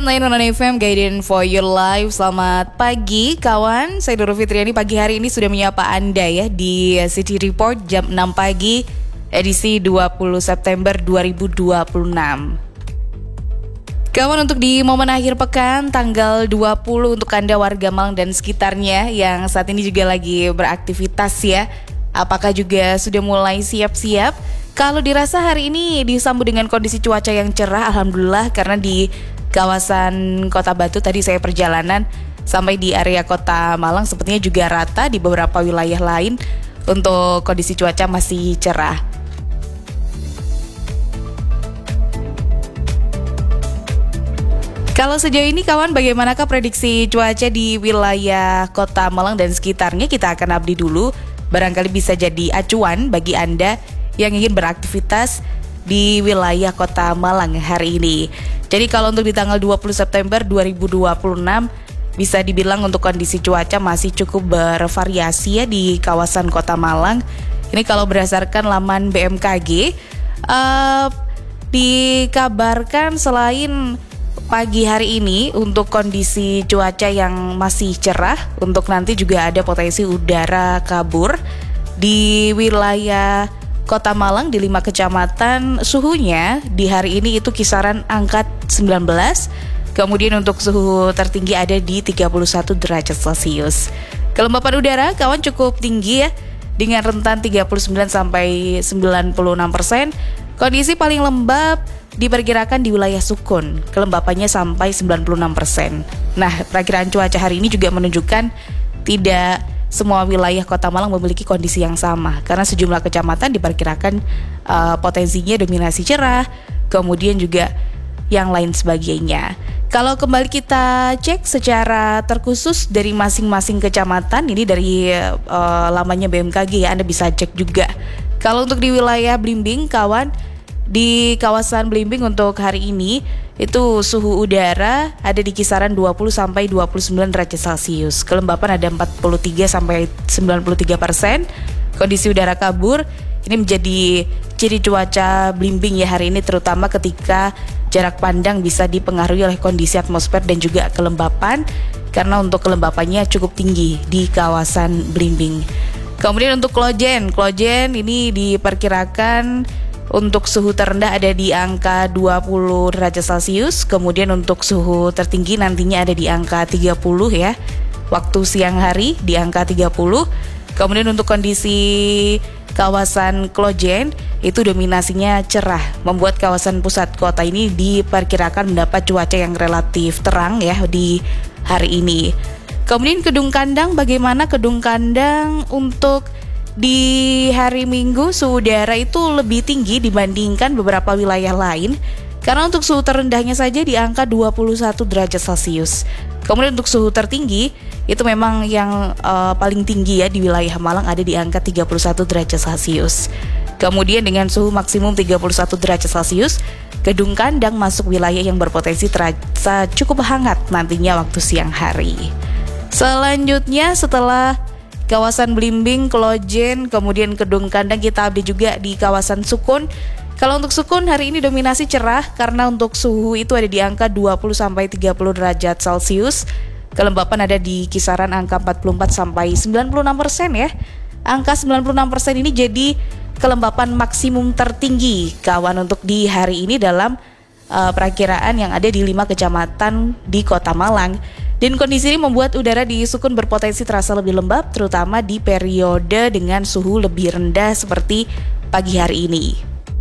101.9 on FM, Guiding for Your Life. Selamat pagi kawan, saya Doro Fitriani. Pagi hari ini sudah menyapa Anda ya di City Report jam 6 pagi, edisi 20 September 2026. Kawan, untuk di momen akhir pekan tanggal 20 untuk Anda warga Malang dan sekitarnya yang saat ini juga lagi beraktivitas ya, apakah juga sudah mulai siap-siap? Kalau dirasa hari ini disambut dengan kondisi cuaca yang cerah, alhamdulillah, karena di kawasan Kota Batu tadi saya perjalanan sampai di area Kota Malang sepertinya juga rata, di beberapa wilayah lain untuk kondisi cuaca masih cerah. Kalau sejauh ini kawan, bagaimanakah prediksi cuaca di wilayah Kota Malang dan sekitarnya? Kita akan update dulu, barangkali bisa jadi acuan bagi Anda yang ingin beraktivitas di wilayah Kota Malang hari ini. Jadi kalau untuk di tanggal 20 September 2026 bisa dibilang untuk kondisi cuaca masih cukup bervariasi ya di kawasan Kota Malang. Ini kalau berdasarkan laman BMKG, dikabarkan selain pagi hari ini untuk kondisi cuaca yang masih cerah, untuk nanti juga ada potensi udara kabur di wilayah Kota Malang di 5 kecamatan. Suhunya di hari ini itu kisaran angka 19. Kemudian untuk suhu tertinggi ada di 31 derajat Celcius. Kelembapan udara kawan cukup tinggi ya, dengan rentan 39 sampai 96%. Kondisi paling lembab diperkirakan di wilayah Sukun, kelembapannya sampai 96%. Nah, perakiraan cuaca hari ini juga menunjukkan tidak semua wilayah Kota Malang memiliki kondisi yang sama, karena sejumlah kecamatan diperkirakan potensinya dominasi cerah, kemudian juga yang lain sebagainya. Kalau kembali kita cek secara terkhusus dari masing-masing kecamatan, ini dari lamanya BMKG ya, Anda bisa cek juga. Kalau untuk di wilayah Blimbing kawan, di kawasan Blimbing untuk hari ini itu suhu udara ada di kisaran 20 sampai 29 derajat Celcius. Kelembapan ada 43 sampai 93%. Kondisi udara kabur ini menjadi ciri cuaca Blimbing ya hari ini, terutama ketika jarak pandang bisa dipengaruhi oleh kondisi atmosfer dan juga kelembapan, karena untuk kelembapannya cukup tinggi di kawasan Blimbing. Kemudian untuk Klojen ini diperkirakan untuk suhu terendah ada di angka 20 derajat Celcius, kemudian untuk suhu tertinggi nantinya ada di angka 30 ya, waktu siang hari di angka 30. Kemudian untuk kondisi kawasan Klojen itu dominasinya cerah, membuat kawasan pusat kota ini diperkirakan mendapat cuaca yang relatif terang ya di hari ini. Kemudian Kedung Kandang, bagaimana Kedung Kandang untuk di hari Minggu? Suhu udara itu lebih tinggi dibandingkan beberapa wilayah lain, karena untuk suhu terendahnya saja di angka 21 derajat Celcius. Kemudian untuk suhu tertinggi itu memang yang paling tinggi ya di wilayah Malang, ada di angka 31 derajat Celcius. Kemudian dengan suhu maksimum 31 derajat Celcius, Kedung Kandang masuk wilayah yang berpotensi terasa cukup hangat nantinya waktu siang hari. Selanjutnya setelah kawasan Blimbing, Klojen, kemudian Kedung Kandang, kita update juga di kawasan Sukun. Kalau untuk Sukun hari ini dominasi cerah, karena untuk suhu itu ada di angka 20 sampai 30 derajat Celcius. Kelembapan ada di kisaran angka 44 sampai 96% ya. Angka 96% ini jadi kelembapan maksimum tertinggi kawan untuk di hari ini dalam perakiraan yang ada di 5 kecamatan di Kota Malang. Dan kondisi ini membuat udara di Sukun berpotensi terasa lebih lembab, terutama di periode dengan suhu lebih rendah seperti pagi hari ini.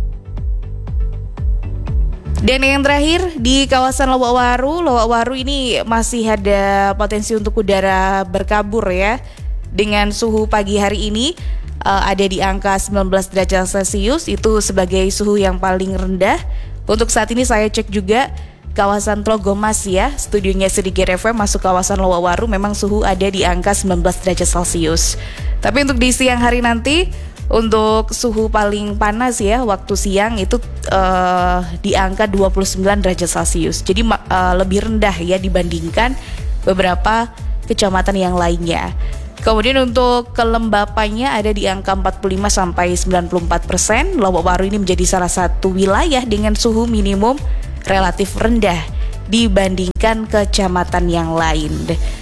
Dan yang terakhir di kawasan Lowak Waru ini masih ada potensi untuk udara berkabur ya. Dengan suhu pagi hari ini ada di angka 19 derajat Celcius, itu sebagai suhu yang paling rendah. Untuk saat ini saya cek juga kawasan Tlogomas ya, studionya Sedikit FM masuk kawasan Lowak Waru, memang suhu ada di angka 19 derajat Celcius. Tapi untuk di siang hari nanti, untuk suhu paling panas ya waktu siang itu di angka 29 derajat Celcius. Jadi lebih rendah ya dibandingkan beberapa kecamatan yang lainnya. Kemudian untuk kelembapannya ada di angka 45 sampai 94%. Lowak Waru ini menjadi salah satu wilayah dengan suhu minimum relatif rendah dibandingkan kecamatan yang lain.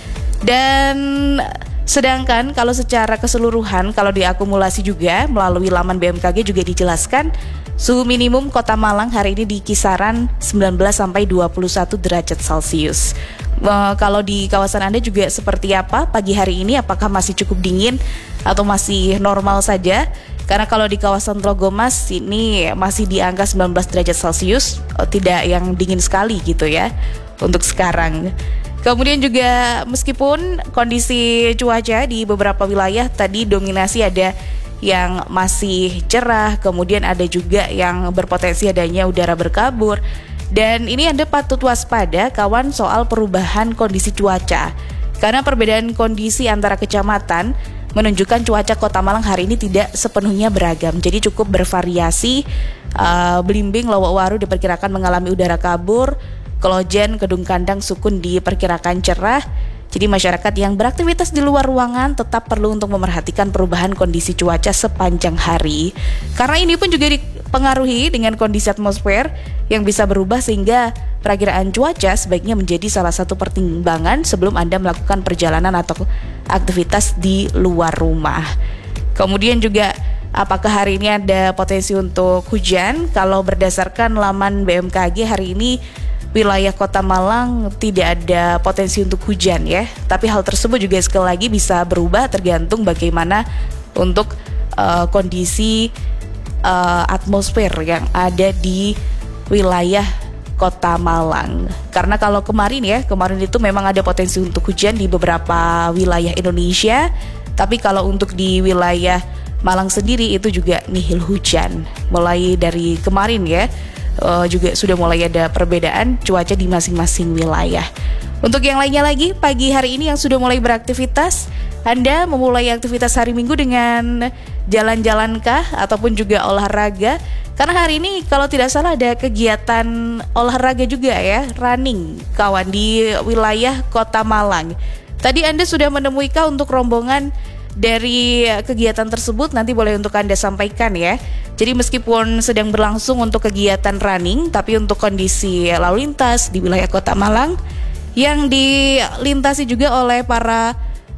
Dan sedangkan kalau secara keseluruhan, kalau diakumulasi juga melalui laman BMKG juga dijelaskan suhu minimum Kota Malang hari ini di kisaran 19 sampai 21 derajat Celcius. Kalau di kawasan Anda juga seperti apa pagi hari ini? Apakah masih cukup dingin atau masih normal saja? Karena kalau di kawasan Tlogomas ini masih di angka 19 derajat Celcius, tidak yang dingin sekali gitu ya untuk sekarang. Kemudian juga meskipun kondisi cuaca di beberapa wilayah tadi dominasi ada yang masih cerah, kemudian ada juga yang berpotensi adanya udara berkabur. Dan ini Anda patut waspada kawan soal perubahan kondisi cuaca. Karena perbedaan kondisi antara kecamatan menunjukkan cuaca Kota Malang hari ini tidak sepenuhnya beragam. Jadi cukup bervariasi. Belimbing, Lowok-Waru diperkirakan mengalami udara kabur. Kelojen, Kedung Kandang, Sukun diperkirakan cerah. Jadi masyarakat yang beraktivitas di luar ruangan tetap perlu untuk memerhatikan perubahan kondisi cuaca sepanjang hari. Karena ini pun juga dipengaruhi dengan kondisi atmosfer yang bisa berubah sehingga perakiraan cuaca sebaiknya menjadi salah satu pertimbangan sebelum Anda melakukan perjalanan atau aktivitas di luar rumah. Kemudian juga apakah hari ini ada potensi untuk hujan? Kalau berdasarkan laman BMKG hari ini wilayah Kota Malang tidak ada potensi untuk hujan ya. Tapi hal tersebut juga sekali lagi bisa berubah tergantung bagaimana untuk kondisi atmosfer yang ada di wilayah Kota Malang. Karena kalau kemarin itu memang ada potensi untuk hujan di beberapa wilayah Indonesia. Tapi kalau untuk di wilayah Malang sendiri itu juga nihil hujan. Mulai dari kemarin juga sudah mulai ada perbedaan cuaca di masing-masing wilayah. Untuk yang lainnya lagi, pagi hari ini yang sudah mulai beraktivitas, Anda memulai aktivitas hari Minggu dengan jalan-jalankah ataupun juga olahraga? Karena hari ini kalau tidak salah ada kegiatan olahraga juga ya, running kawan di wilayah Kota Malang. Tadi Anda sudah menemuikah untuk rombongan dari kegiatan tersebut? Nanti boleh untuk Anda sampaikan ya. Jadi meskipun sedang berlangsung untuk kegiatan running, tapi untuk kondisi lalu lintas di wilayah Kota Malang yang dilintasi juga oleh para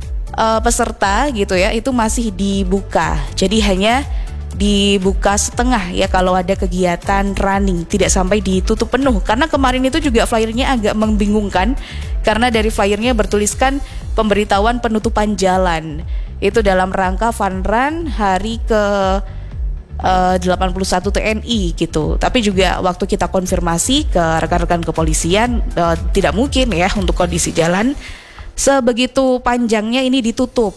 peserta gitu ya, itu masih dibuka. Jadi hanya dibuka setengah ya kalau ada kegiatan running, tidak sampai ditutup penuh. Karena kemarin itu juga flyernya agak membingungkan karena dari flyernya bertuliskan pemberitahuan penutupan jalan. Itu dalam rangka Fun Run hari ke 81 TNI gitu. Tapi juga waktu kita konfirmasi ke rekan-rekan kepolisian, tidak mungkin ya untuk kondisi jalan sebegitu panjangnya ini ditutup.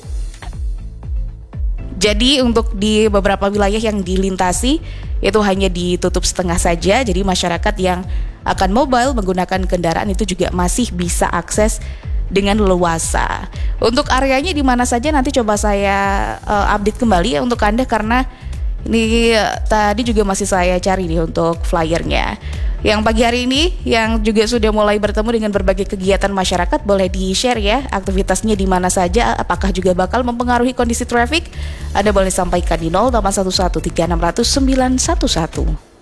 Jadi untuk di beberapa wilayah yang dilintasi itu hanya ditutup setengah saja. Jadi masyarakat yang akan mobile menggunakan kendaraan itu juga masih bisa akses dengan leluasa. Untuk areanya di mana saja nanti coba saya update kembali ya untuk Anda, karena ini tadi juga masih saya cari nih untuk flyernya. Yang pagi hari ini yang juga sudah mulai bertemu dengan berbagai kegiatan masyarakat, boleh di-share ya aktivitasnya di mana saja, apakah juga bakal mempengaruhi kondisi traffic? Anda boleh sampaikan di 0811 3600 911.